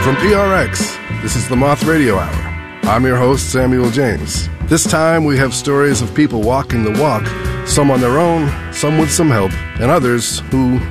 From PRX, this is the Moth Radio Hour. I'm your host, Samuel James. This time we have stories of people walking the walk, some on their own, some with some help, and others who